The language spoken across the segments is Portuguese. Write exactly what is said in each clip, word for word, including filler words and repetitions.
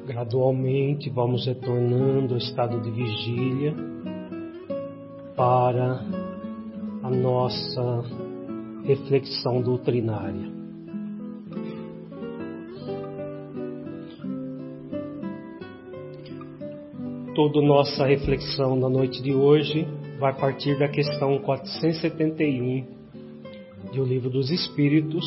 Gradualmente vamos retornando ao estado de vigília para a nossa reflexão doutrinária. Toda nossa reflexão na noite de hoje vai partir da questão quatrocentos e setenta e um do Livro dos Espíritos,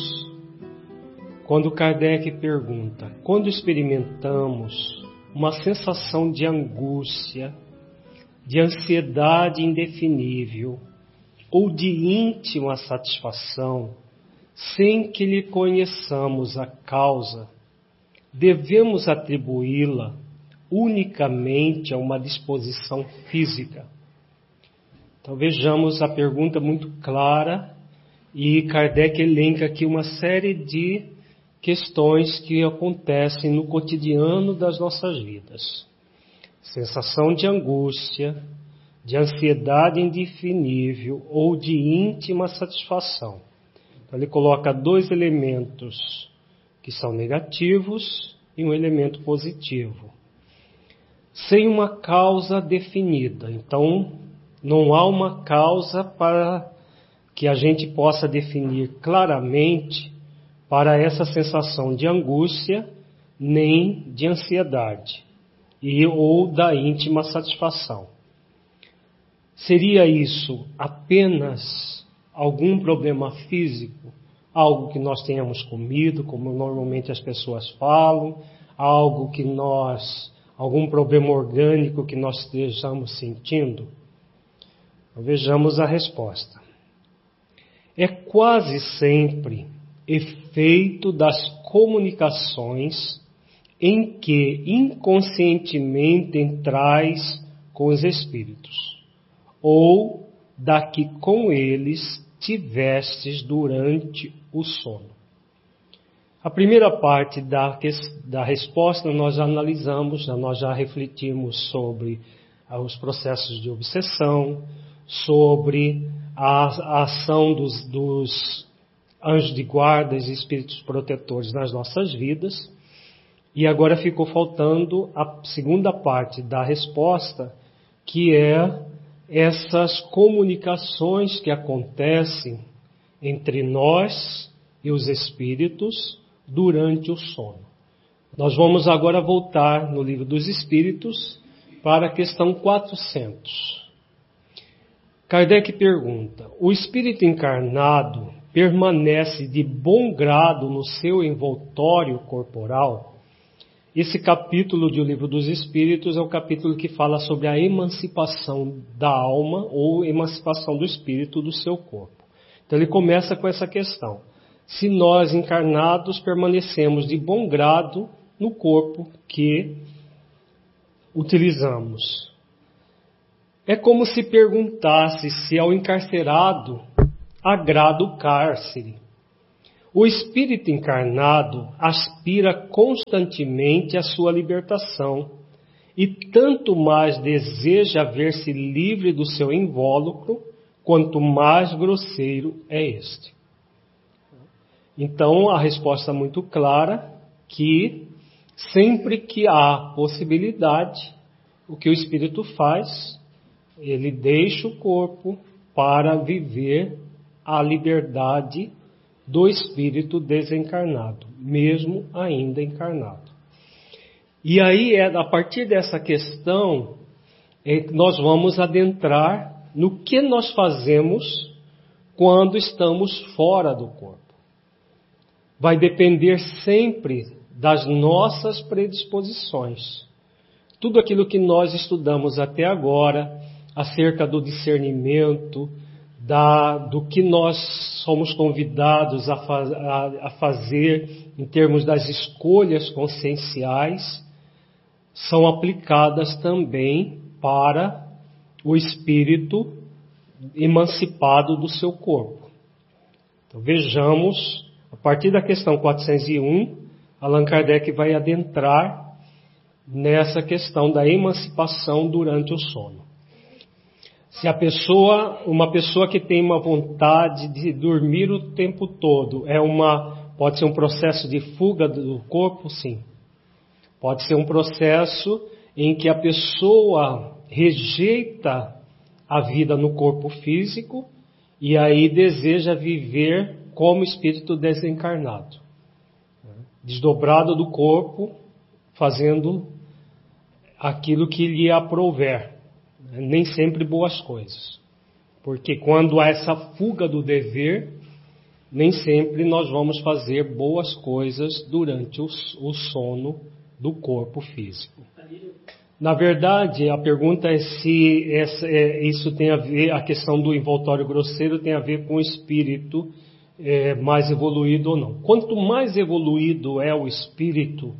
quando Kardec pergunta: quando experimentamos uma sensação de angústia, de ansiedade indefinível ou de íntima satisfação, sem que lhe conheçamos a causa, devemos atribuí-la unicamente a uma disposição física? Então vejamos a pergunta muito clara, e Kardec elenca aqui uma série de questões que acontecem no cotidiano das nossas vidas. Sensação de angústia, de ansiedade indefinível ou de íntima satisfação. Então ele coloca dois elementos que são negativos e um elemento positivo, sem uma causa definida. Então não há uma causa para que a gente possa definir claramente para essa sensação de angústia, nem de ansiedade, e ou da íntima satisfação. Seria isso apenas algum problema físico? Algo que nós tenhamos comido, como normalmente as pessoas falam, algo que nós, algum problema orgânico que nós estejamos sentindo? Vejamos a resposta. É quase sempre efeito das comunicações em que inconscientemente entrais com os espíritos, ou da que com eles tivestes durante o sono. A primeira parte da, da resposta nós já analisamos, nós já refletimos sobre os processos de obsessão, sobre a, a ação dos, dos anjos de guarda e espíritos protetores nas nossas vidas. E agora ficou faltando a segunda parte da resposta, que é essas comunicações que acontecem entre nós e os espíritos durante o sono. Nós vamos agora voltar no Livro dos Espíritos para a questão quatrocentos. Kardec pergunta: o espírito encarnado permanece de bom grado no seu envoltório corporal? Esse capítulo do Livro dos Espíritos é o capítulo que fala sobre a emancipação da alma ou emancipação do espírito do seu corpo. Então ele começa com essa questão: se nós encarnados permanecemos de bom grado no corpo que utilizamos. É como se perguntasse se ao encarcerado agrada o cárcere. O espírito encarnado aspira constantemente à sua libertação e tanto mais deseja ver-se livre do seu invólucro, quanto mais grosseiro é este. Então, a resposta é muito clara, que sempre que há possibilidade, o que o espírito faz, ele deixa o corpo para viver a liberdade do espírito desencarnado, mesmo ainda encarnado. E aí, é, a partir dessa questão, é, nós vamos adentrar no que nós fazemos quando estamos fora do corpo. Vai depender sempre das nossas predisposições. Tudo aquilo que nós estudamos até agora, acerca do discernimento, Da, do que nós somos convidados a, faz, a, a fazer em termos das escolhas conscienciais, são aplicadas também para o espírito emancipado do seu corpo. Então vejamos, a partir da questão quatrocentos e um, Allan Kardec vai adentrar nessa questão da emancipação durante o sono. Se a pessoa, uma pessoa que tem uma vontade de dormir o tempo todo, é uma, pode ser um processo de fuga do corpo, sim. Pode ser um processo em que a pessoa rejeita a vida no corpo físico e aí deseja viver como espírito desencarnado, desdobrado do corpo, fazendo aquilo que lhe aprouver, nem sempre boas coisas. Porque quando há essa fuga do dever, nem sempre nós vamos fazer boas coisas durante o, o sono do corpo físico. Na verdade, a pergunta é se essa, é, isso tem a ver, a questão do envoltório grosseiro tem a ver com o espírito é, mais evoluído ou não. Quanto mais evoluído é o espírito,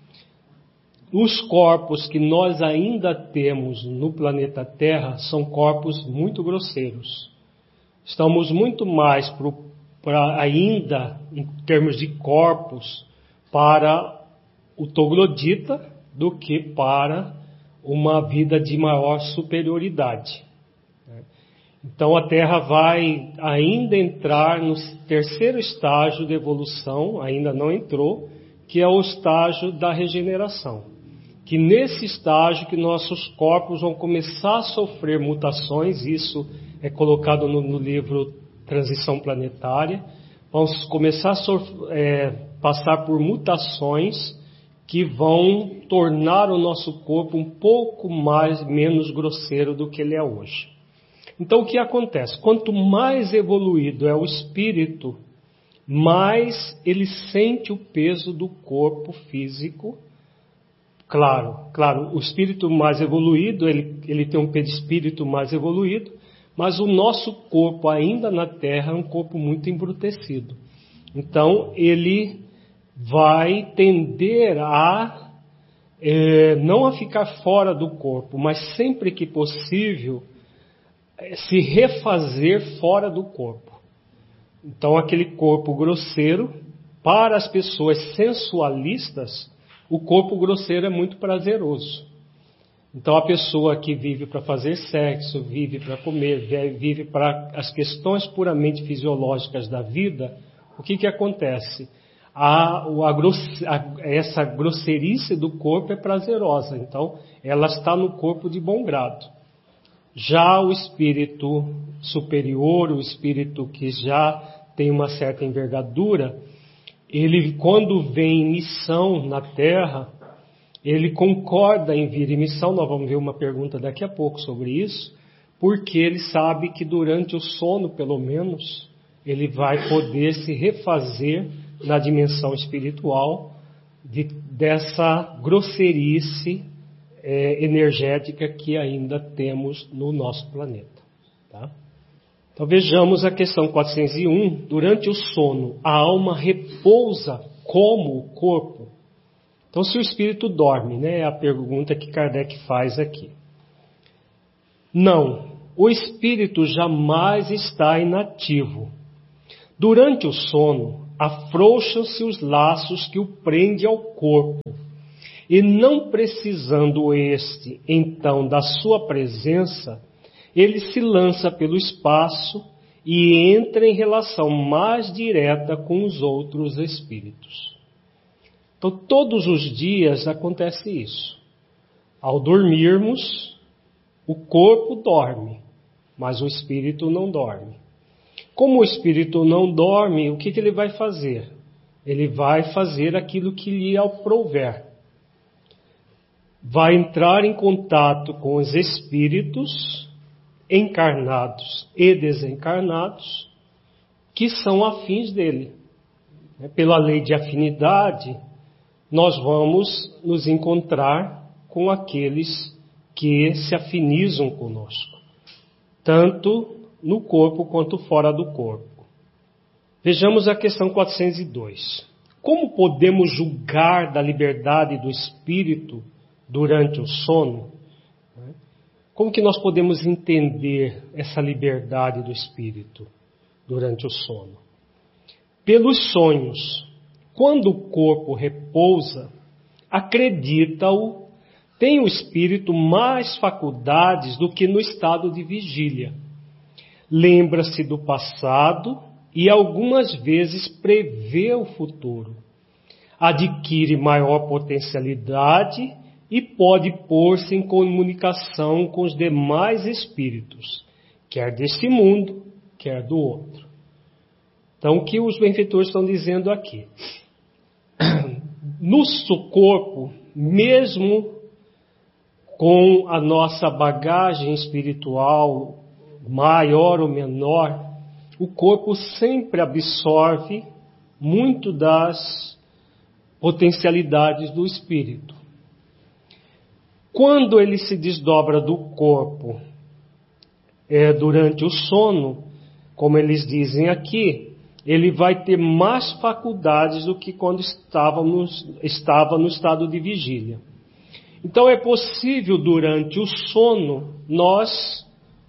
os corpos que nós ainda temos no planeta Terra são corpos muito grosseiros. Estamos muito mais para ainda, em termos de corpos, para o troglodita do que para uma vida de maior superioridade. Então a Terra vai ainda entrar no terceiro estágio de evolução, ainda não entrou, que é o estágio da regeneração. Que nesse estágio que nossos corpos vão começar a sofrer mutações, isso é colocado no, no livro Transição Planetária, vamos começar a sofrer, é, passar por mutações que vão tornar o nosso corpo um pouco mais, menos grosseiro do que ele é hoje. Então o que acontece? Quanto mais evoluído é o espírito, mais ele sente o peso do corpo físico. Claro, claro, o espírito mais evoluído, ele, ele tem um perispírito mais evoluído, mas o nosso corpo ainda na Terra é um corpo muito embrutecido. Então ele vai tender a, é, não a ficar fora do corpo, mas sempre que possível, é, se refazer fora do corpo. Então aquele corpo grosseiro, para as pessoas sensualistas, o corpo grosseiro é muito prazeroso. Então a pessoa que vive para fazer sexo, vive para comer, vive para as questões puramente fisiológicas da vida, o que que acontece? A, a, grosse, a, essa grosseirice do corpo é prazerosa, então ela está no corpo de bom grado. Já o espírito superior, o espírito que já tem uma certa envergadura, ele quando vem em missão na Terra, ele concorda em vir em missão, nós vamos ver uma pergunta daqui a pouco sobre isso, porque ele sabe que durante o sono, pelo menos, ele vai poder se refazer na dimensão espiritual de, dessa grosseirice é, energética que ainda temos no nosso planeta. Tá? Então vejamos a questão quatrocentos e um. Durante o sono, a alma repousa como o corpo? Então se o espírito dorme, né, é a pergunta que Kardec faz aqui. Não, o espírito jamais está inativo. Durante o sono, afrouxam-se os laços que o prendem ao corpo, e não precisando este, então, da sua presença, ele se lança pelo espaço e entra em relação mais direta com os outros espíritos. Então, todos os dias acontece isso. Ao dormirmos, o corpo dorme, mas o espírito não dorme. Como o espírito não dorme, o que, que ele vai fazer? Ele vai fazer aquilo que lhe aprouver. Vai entrar em contato com os espíritos encarnados e desencarnados que são afins dele. Pela lei de afinidade, nós vamos nos encontrar com aqueles que se afinizam conosco, tanto no corpo quanto fora do corpo. Vejamos a questão quatrocentos e dois. Como podemos julgar da liberdade do espírito durante o sono? Como que nós podemos entender essa liberdade do espírito durante o sono? Pelos sonhos. Quando o corpo repousa, acredita-o, tem o espírito mais faculdades do que no estado de vigília. Lembra-se do passado e algumas vezes prevê o futuro. adquire maior potencialidade e pode pôr-se em comunicação com os demais espíritos, quer deste mundo, quer do outro. Então, o que os benfeitores estão dizendo aqui? Nosso corpo, mesmo com a nossa bagagem espiritual, maior ou menor, o corpo sempre absorve muito das potencialidades do espírito. Quando ele se desdobra do corpo é, durante o sono, como eles dizem aqui, ele vai ter mais faculdades do que quando estávamos, estava no estado de vigília. Então é possível, durante o sono, nós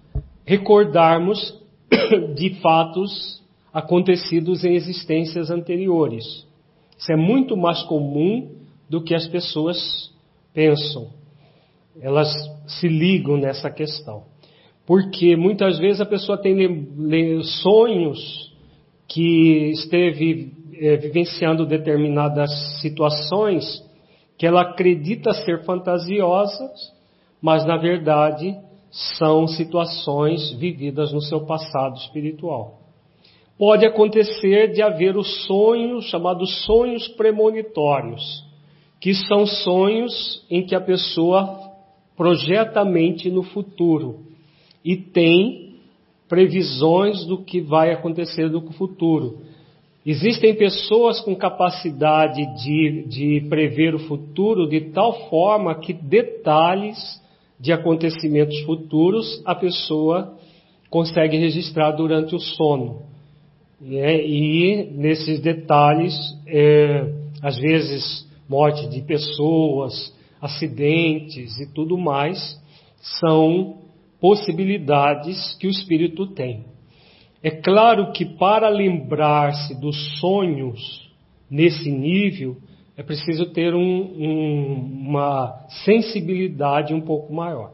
recordarmos de fatos acontecidos em existências anteriores. Isso é muito mais comum do que as pessoas pensam. Elas se ligam nessa questão. Porque muitas vezes a pessoa tem sonhos que esteve é, vivenciando determinadas situações que ela acredita ser fantasiosas, mas na verdade são situações vividas no seu passado espiritual. Pode acontecer de haver os sonhos, chamados sonhos premonitórios, que são sonhos em que a pessoa projeta a mente no futuro e tem previsões do que vai acontecer no futuro. Existem pessoas com capacidade de, de prever o futuro de tal forma que detalhes de acontecimentos futuros a pessoa consegue registrar durante o sono. É, e nesses detalhes, é, às vezes, morte de pessoas, acidentes e tudo mais, são possibilidades que o espírito tem. É claro que para lembrar-se dos sonhos nesse nível, é preciso ter um, um, uma sensibilidade um pouco maior.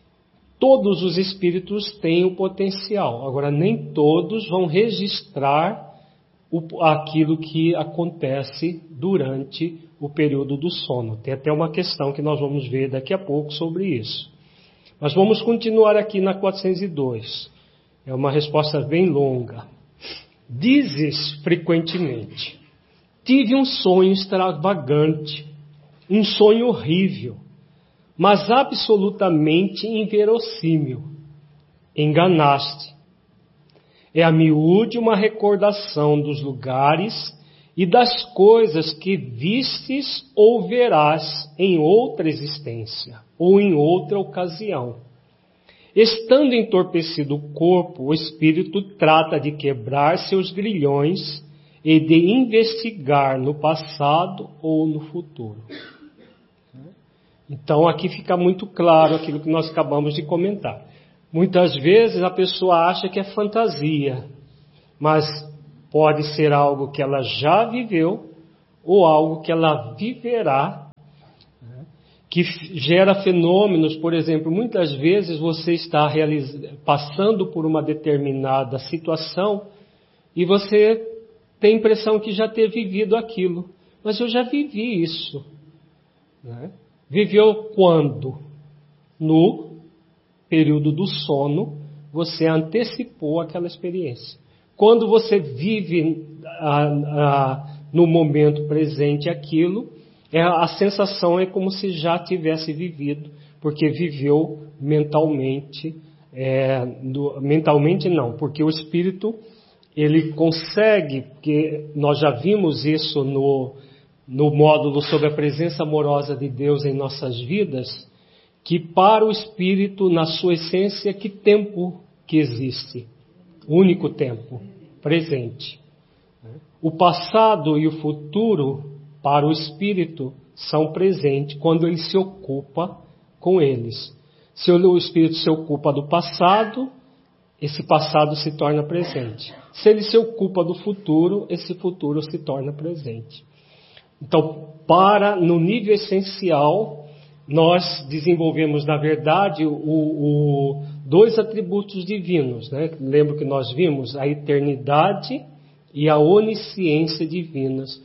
Todos os espíritos têm o potencial, agora nem todos vão registrar o, aquilo que acontece durante o período do sono. Tem até uma questão que nós vamos ver daqui a pouco sobre isso. Mas vamos continuar aqui na quatrocentos e dois. É uma resposta bem longa. Dizes frequentemente: tive um sonho extravagante, um sonho horrível, mas absolutamente inverossímil. Enganaste. É a miúde uma recordação dos lugares e das coisas que vistes ou verás em outra existência ou em outra ocasião. Estando entorpecido o corpo, o espírito trata de quebrar seus grilhões e de investigar no passado ou no futuro. Então aqui fica muito claro aquilo que nós acabamos de comentar. Muitas vezes a pessoa acha que é fantasia, mas pode ser algo que ela já viveu ou algo que ela viverá, que gera fenômenos. Por exemplo, muitas vezes você está realiz... passando por uma determinada situação e você tem a impressão que já ter vivido aquilo. Mas eu já vivi isso. Né? Viveu quando? No período do sono, você antecipou aquela experiência. Quando você vive a, a, no momento presente aquilo, é, a sensação é como se já tivesse vivido, porque viveu mentalmente, é, do, mentalmente não, porque o espírito, ele consegue, porque nós já vimos isso no, no módulo sobre a presença amorosa de Deus em nossas vidas, que para o espírito, na sua essência, que tempo que existe? O único tempo, presente. O passado e o futuro, para o espírito, são presentes quando ele se ocupa com eles. Se o espírito se ocupa do passado, esse passado se torna presente. Se ele se ocupa do futuro, esse futuro se torna presente. Então, para, no nível essencial, nós desenvolvemos, na verdade, o, o, dois atributos divinos. Né? Lembro que nós vimos a eternidade e a onisciência divinas,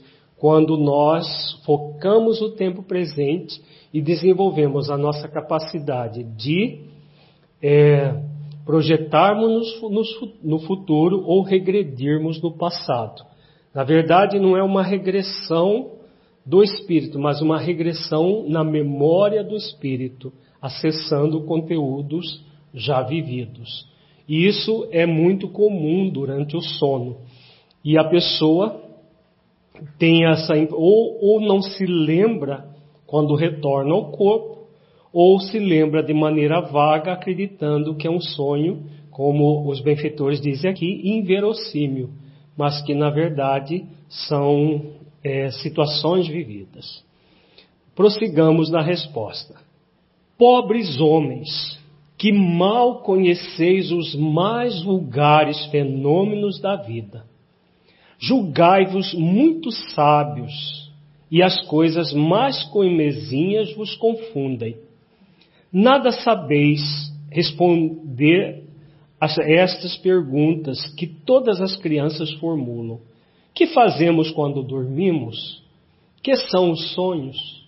quando nós focamos o tempo presente e desenvolvemos a nossa capacidade de é, projetarmos no, no futuro ou regredirmos no passado. Na verdade, não é uma regressão do espírito, mas uma regressão na memória do espírito, acessando conteúdos já vividos. E isso é muito comum durante o sono. E a pessoa tem essa, ou, ou não se lembra quando retorna ao corpo, ou se lembra de maneira vaga, acreditando que é um sonho, como os benfeitores dizem aqui, inverossímil, mas que na verdade são é, situações vividas. Prossigamos na resposta. Pobres homens, que mal conheceis os mais vulgares fenômenos da vida, julgai-vos muito sábios, e as coisas mais coimezinhas vos confundem. Nada sabeis responder a estas perguntas que todas as crianças formulam. Que fazemos quando dormimos? Que são os sonhos?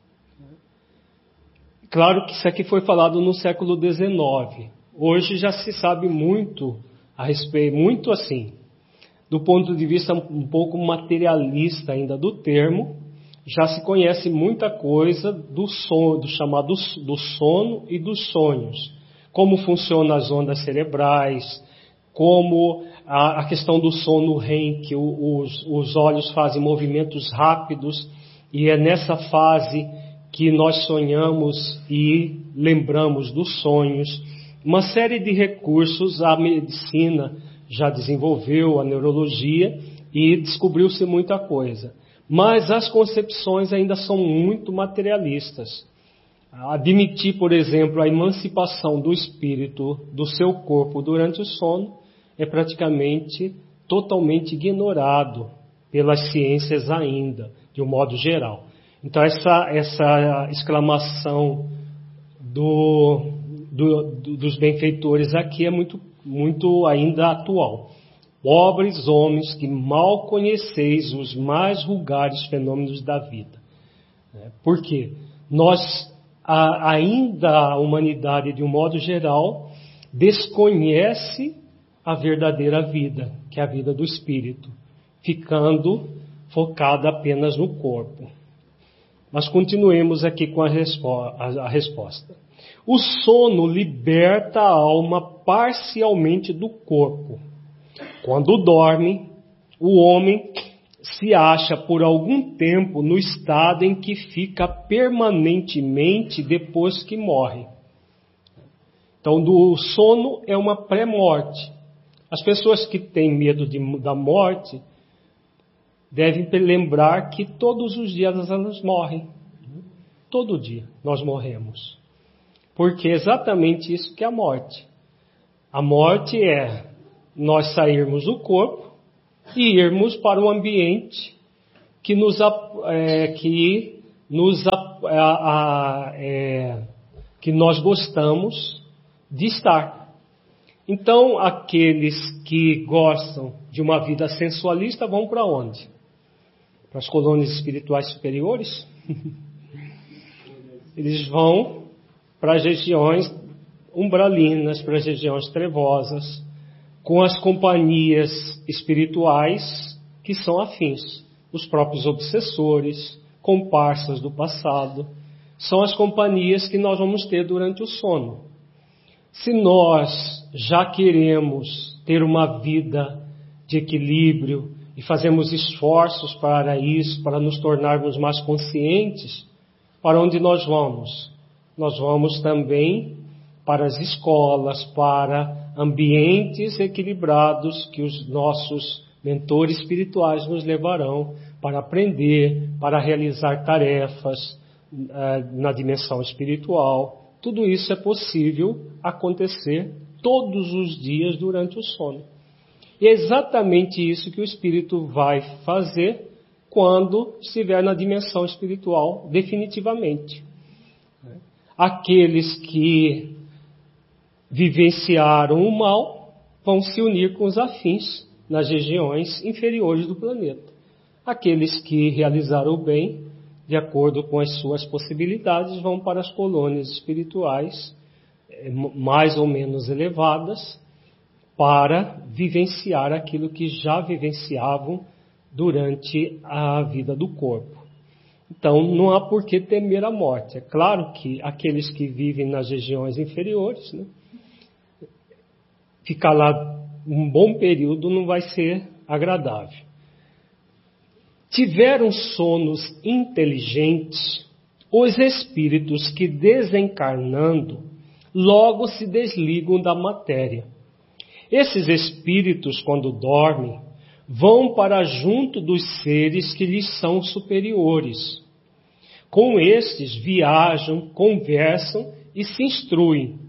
Claro que isso aqui foi falado no século dezenove. Hoje já se sabe muito a respeito, muito assim, do ponto de vista um pouco materialista ainda do termo, já se conhece muita coisa do sono, do chamado do sono e dos sonhos. Como funcionam as ondas cerebrais, como a, a questão do sono REM, que o, os, os olhos fazem movimentos rápidos, e é nessa fase que nós sonhamos e lembramos dos sonhos. Uma série de recursos a medicina já desenvolveu, a neurologia, e descobriu-se muita coisa. Mas as concepções ainda são muito materialistas. Admitir, por exemplo, a emancipação do espírito do seu corpo durante o sono é praticamente totalmente ignorado pelas ciências ainda, de um modo geral. Então essa, essa exclamação do, do, do, dos benfeitores aqui é muito, muito ainda atual. Pobres homens que mal conheceis os mais vulgares fenômenos da vida. Por quê? Nós, a, ainda a humanidade, de um modo geral, desconhece a verdadeira vida, que é a vida do espírito, ficando focada apenas no corpo. Mas continuemos aqui com a, respo- a, a resposta. O sono liberta a alma parcialmente do corpo. Quando dorme, o homem se acha por algum tempo no estado em que fica permanentemente depois que morre. Então, o sono é uma pré-morte. As pessoas que têm medo de, da morte devem lembrar que todos os dias elas morrem. Todo dia nós morremos. Porque é exatamente isso que é a morte. A morte é nós sairmos do corpo e irmos para um ambiente que nos, é, que nos a, a, é, que nós gostamos de estar. Então, aqueles que gostam de uma vida sensualista vão para onde? Para as colônias espirituais superiores? Eles vão para as regiões umbralinas, para as regiões trevosas, com as companhias espirituais que são afins. Os próprios obsessores, comparsas do passado, são as companhias que nós vamos ter durante o sono. Se nós já queremos ter uma vida de equilíbrio e fazemos esforços para isso, para nos tornarmos mais conscientes, para onde nós vamos? Nós vamos também para as escolas, para ambientes equilibrados que os nossos mentores espirituais nos levarão para aprender, para realizar tarefas uh, na dimensão espiritual. Tudo isso é possível acontecer todos os dias durante o sono. E é exatamente isso que o espírito vai fazer quando estiver na dimensão espiritual definitivamente. Aqueles que vivenciaram o mal vão se unir com os afins nas regiões inferiores do planeta. Aqueles que realizaram o bem, de acordo com as suas possibilidades, vão para as colônias espirituais mais ou menos elevadas para vivenciar aquilo que já vivenciavam durante a vida do corpo. Então, não há por que temer a morte. É claro que aqueles que vivem nas regiões inferiores, né, ficar lá um bom período não vai ser agradável. Tiveram sonos inteligentes os espíritos que, desencarnando, logo se desligam da matéria. Esses espíritos, quando dormem, vão para junto dos seres que lhes são superiores. Com estes viajam, conversam e se instruem.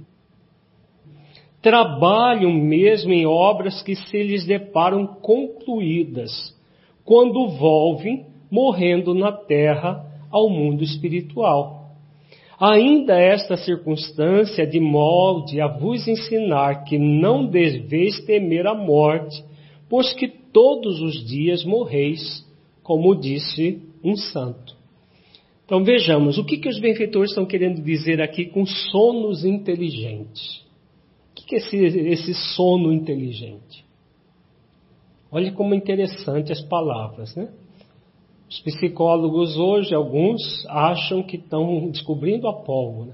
Trabalham mesmo em obras que se lhes deparam concluídas, quando volvem, morrendo na terra, ao mundo espiritual. Ainda esta circunstância de molde a vos ensinar que não deveis temer a morte, pois que todos os dias morreis, como disse um santo. Então vejamos, o que, que os benfeitores estão querendo dizer aqui com sonos inteligentes? O que, que é esse, esse sono inteligente? Olha como é interessante as palavras, né? Os psicólogos hoje, alguns, acham que estão descobrindo a pólvora.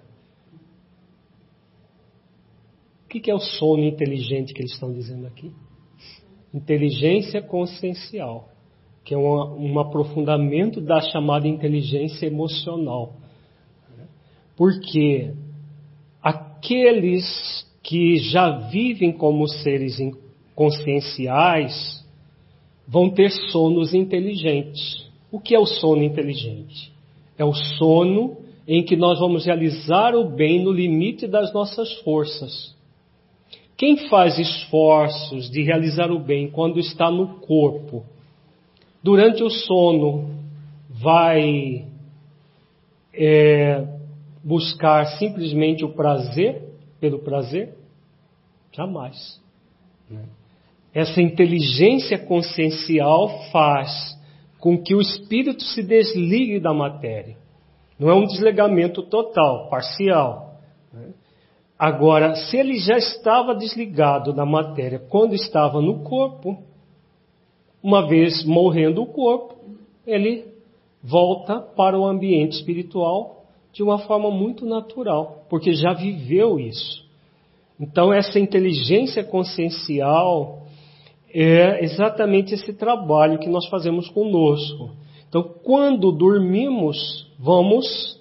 O que, que é o sono inteligente que eles estão dizendo aqui? Inteligência consciencial, que é um, um aprofundamento da chamada inteligência emocional. Porque aqueles que já vivem como seres conscienciais vão ter sonos inteligentes. O que é o sono inteligente? É o sono em que nós vamos realizar o bem no limite das nossas forças. Quem faz esforços de realizar o bem quando está no corpo, durante o sono vai é, buscar simplesmente o prazer, pelo prazer? Jamais. Essa inteligência consciencial faz com que o espírito se desligue da matéria. Não é um desligamento total, parcial. Agora, se ele já estava desligado da matéria quando estava no corpo, uma vez morrendo o corpo, ele volta para o ambiente espiritual de uma forma muito natural, porque já viveu isso. Então, essa inteligência consciencial é exatamente esse trabalho que nós fazemos conosco. Então, quando dormimos, vamos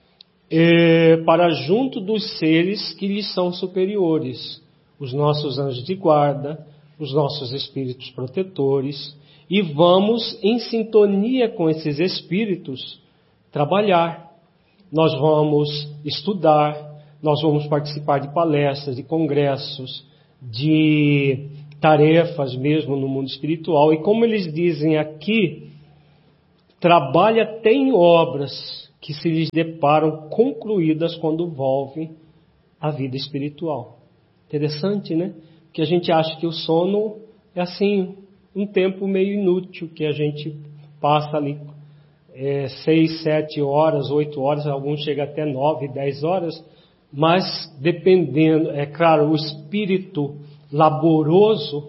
é, para junto dos seres que lhes são superiores, os nossos anjos de guarda, os nossos espíritos protetores, e vamos, em sintonia com esses espíritos, trabalhar. Nós vamos estudar, nós vamos participar de palestras, de congressos, de tarefas mesmo no mundo espiritual. E como eles dizem aqui, trabalha até em obras que se lhes deparam concluídas quando volvem à vida espiritual. Interessante, né? Porque a gente acha que o sono é assim, um tempo meio inútil, que a gente passa ali é, seis, sete horas, oito horas, alguns chegam até nove, dez horas, mas dependendo, é claro, o espírito laboroso,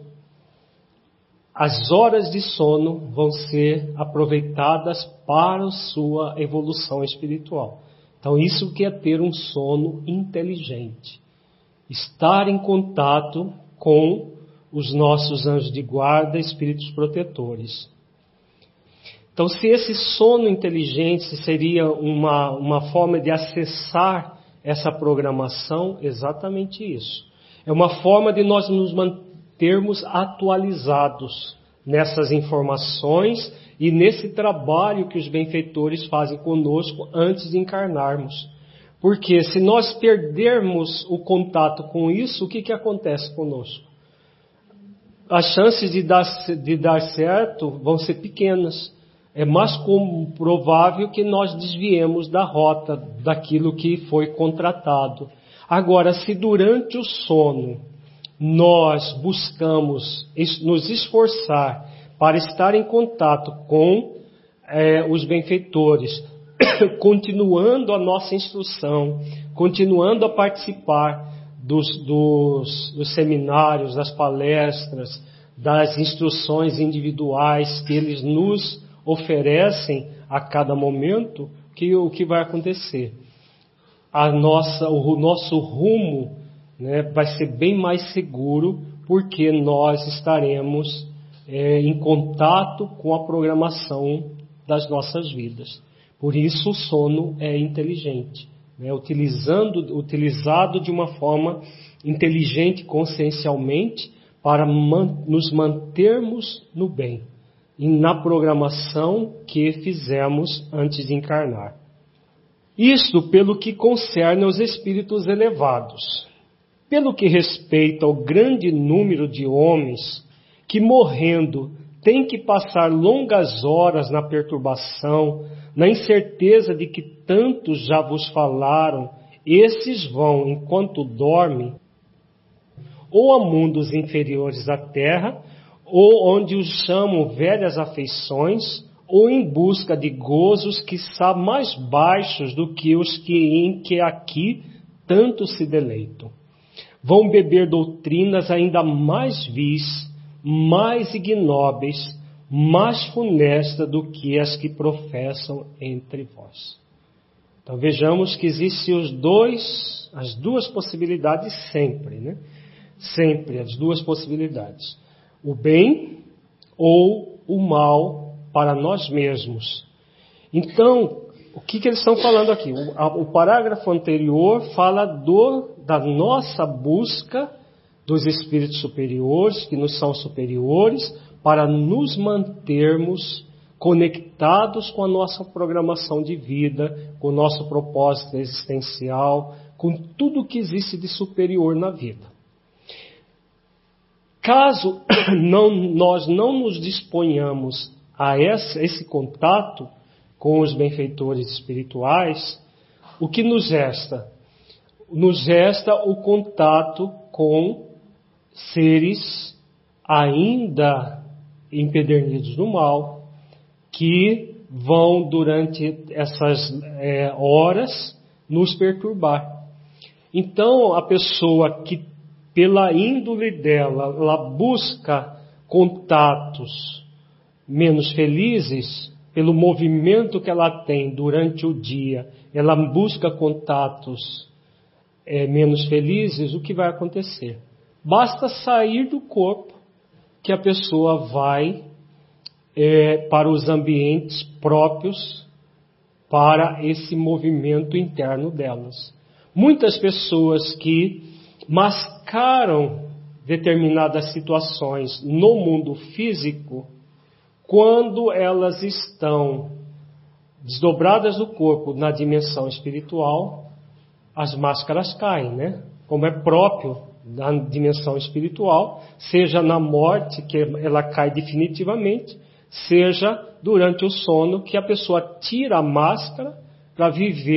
as horas de sono vão ser aproveitadas para a sua evolução espiritual. Então, isso que é ter um sono inteligente. Estar em contato com os nossos anjos de guarda, espíritos protetores. Então, se esse sono inteligente seria uma, uma forma de acessar essa programação, exatamente isso. É uma forma de nós nos mantermos atualizados nessas informações e nesse trabalho que os benfeitores fazem conosco antes de encarnarmos. Porque se nós perdermos o contato com isso, o que, que acontece conosco? As chances de dar, de dar certo vão ser pequenas. É mais provável que nós desviemos da rota daquilo que foi contratado. Agora, se durante o sono nós buscamos nos esforçar para estar em contato com é, os benfeitores, continuando a nossa instrução, continuando a participar dos, dos, dos seminários, das palestras, das instruções individuais que eles nos oferecem a cada momento, que o que vai acontecer? A nossa, o nosso rumo, né, vai ser bem mais seguro, porque nós estaremos é, em contato com a programação das nossas vidas. Por isso o sono é inteligente, né, utilizando, utilizado de uma forma inteligente, consciencialmente, para man, nos mantermos no bem e na programação que fizemos antes de encarnar. Isto pelo que concerne aos espíritos elevados. Pelo que respeita ao grande número de homens que, morrendo, têm que passar longas horas na perturbação, na incerteza de que tantos já vos falaram, esses vão, enquanto dormem, ou a mundos inferiores à terra, ou onde os chamam velhas afeições, ou em busca de gozos que são mais baixos do que os que em que aqui tanto se deleitam. Vão beber doutrinas ainda mais vis, mais ignóbeis, mais funestas do que as que professam entre vós. Então vejamos que existem os dois, as duas possibilidades sempre, né? Sempre as duas possibilidades. O bem ou o mal para nós mesmos. Então, o que, que eles estão falando aqui? O, a, o parágrafo anterior fala do, da nossa busca dos espíritos superiores, que nos são superiores, para nos mantermos conectados com a nossa programação de vida, com o nosso propósito existencial, com tudo que existe de superior na vida. Caso não, nós não nos disponhamos a esse, esse contato com os benfeitores espirituais, o que nos resta? Nos resta o contato com seres ainda empedernidos no mal, que vão durante essas é, horas nos perturbar. Então, a pessoa que, pela índole dela, ela busca contatos menos felizes, pelo movimento que ela tem durante o dia, ela busca contatos é, menos felizes, o que vai acontecer? Basta sair do corpo que a pessoa vai é, para os ambientes próprios para esse movimento interno delas. Muitas pessoas que mascaram determinadas situações no mundo físico, quando elas estão desdobradas do corpo na dimensão espiritual, as máscaras caem, né? Como é próprio da dimensão espiritual, seja na morte, que ela cai definitivamente, seja durante o sono, que a pessoa tira a máscara para viver